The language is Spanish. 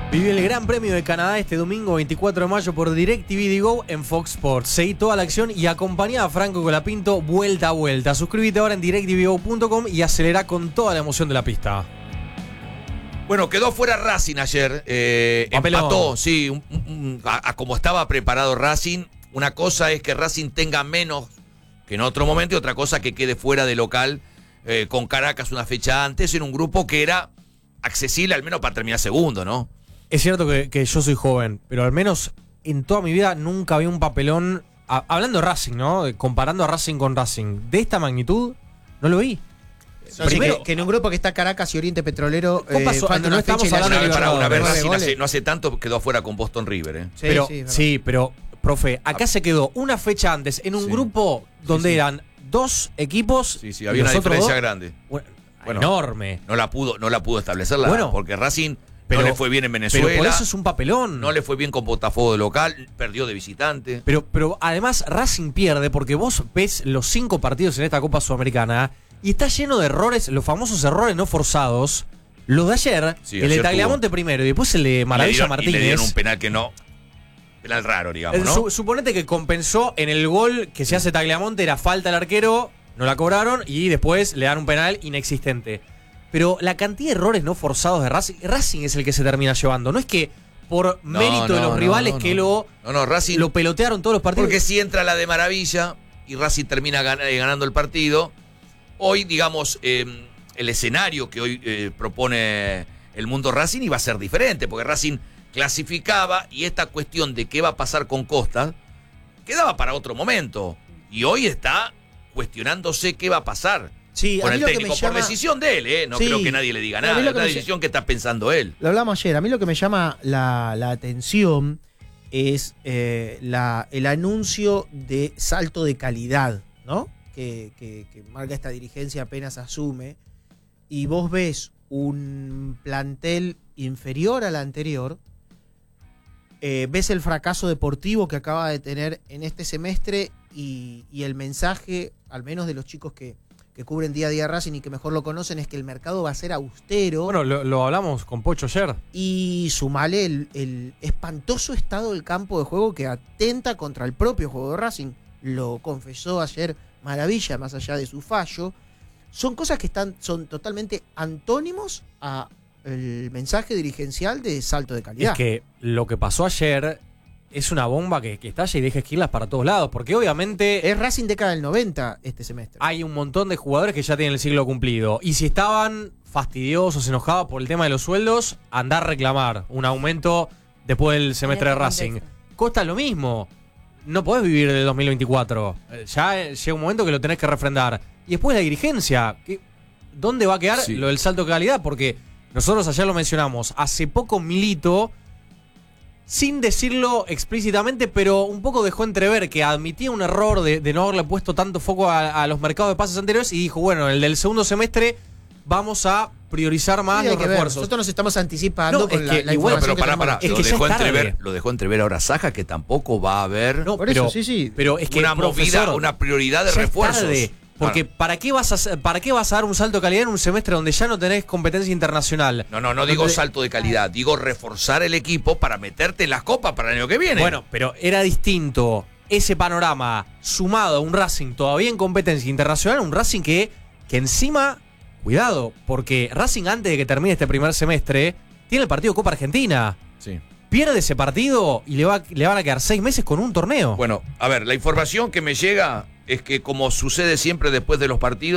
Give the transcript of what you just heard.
Vive el Gran Premio de Canadá este domingo 24 de mayo por DirecTV Go en Fox Sports. Seguí toda la acción y acompañá a Franco Colapinto vuelta a vuelta. Suscríbete ahora en directvgo.com y acelera con toda la emoción de la pista. Bueno, quedó fuera Racing ayer. Empató, sí, a como estaba preparado Racing. Una cosa es que Racing tenga menos que en otro momento y otra cosa que quede fuera de local con Caracas una fecha antes en un grupo que era accesible al menos para terminar segundo, ¿no? Es cierto que yo soy joven, pero al menos en toda mi vida nunca vi un papelón, hablando de Racing, ¿no? Comparando a Racing con Racing, de esta magnitud, no lo vi. No, primero, que en un grupo que está Caracas y Oriente Petrolero, cuando no estamos hablando de una vez Racing no hace tanto quedó afuera con Boston River, Sí, pero, profe, acá se quedó una fecha antes en un grupo donde eran dos equipos. Sí, había una diferencia grande. Bueno, enorme. No la pudo establecerla, porque Racing no le fue bien en Venezuela. Pero por eso es un papelón. No le fue bien con Botafogo de local, perdió de visitante. Pero además Racing pierde porque vos ves los 5 partidos en esta Copa Sudamericana y está lleno de errores, los famosos errores no forzados. Los de ayer, el de Tagliamonte primero y después el de Maravilla Martínez. Y le dieron un penal que no... Penal raro, digamos, ¿no? Suponete que compensó en el gol que se hace Tagliamonte, era falta al arquero, no la cobraron y después le dan un penal inexistente. Pero la cantidad de errores no forzados de Racing es el que se termina llevando. No es que por mérito de los rivales Racing lo pelotearon todos los partidos. Porque si entra la de Maravilla y Racing termina ganando el partido, hoy, digamos, el escenario que hoy propone el mundo Racing iba a ser diferente, porque Racing clasificaba y esta cuestión de qué va a pasar con Costa quedaba para otro momento. Y hoy está cuestionándose qué va a pasar. Sí, con el técnico, por decisión de él, no creo que nadie le diga nada, es la decisión que está pensando él. Lo hablamos ayer, a mí lo que me llama la atención es el anuncio de salto de calidad, ¿no? Que marca esta dirigencia apenas asume, y vos ves un plantel inferior al anterior, ves el fracaso deportivo que acaba de tener en este semestre y el mensaje, al menos de los chicos que cubren día a día Racing y que mejor lo conocen, es que el mercado va a ser austero. Bueno, lo hablamos con Pocho ayer. Y sumale el espantoso estado del campo de juego que atenta contra el propio juego de Racing. Lo confesó ayer Maravilla, más allá de su fallo. Son cosas que son totalmente antónimos a el mensaje dirigencial de salto de calidad. Es que lo que pasó ayer es una bomba que estalla y deja esquilas para todos lados, porque obviamente... Es Racing década del 90 este semestre. Hay un montón de jugadores que ya tienen el siglo cumplido, y si estaban fastidiosos, enojados por el tema de los sueldos, andar a reclamar un aumento después del semestre de Racing. Costa lo mismo, no podés vivir del 2024, ya llega un momento que lo tenés que refrendar. Y después la dirigencia, ¿dónde va a quedar lo del salto de calidad? Porque nosotros ayer lo mencionamos, hace poco Milito, sin decirlo explícitamente, pero un poco dejó entrever que admitía un error de no haberle puesto tanto foco a los mercados de pases anteriores y dijo, bueno, el del segundo semestre vamos a priorizar más los refuerzos. Nosotros nos estamos anticipando con la información pero que lo dejó entrever ahora Saja, que tampoco va a haber pero es que una prioridad de refuerzos. Porque ¿para qué vas a dar un salto de calidad en un semestre donde ya no tenés competencia internacional? No digo salto de calidad, digo reforzar el equipo para meterte en las copas para el año que viene. Bueno, pero era distinto ese panorama sumado a un Racing todavía en competencia internacional, un Racing que encima, cuidado, porque Racing antes de que termine este primer semestre tiene el partido Copa Argentina. Sí. Pierde ese partido y le van a quedar 6 meses con un torneo. Bueno, a ver, la información que me llega es que, como sucede siempre después de los partidos,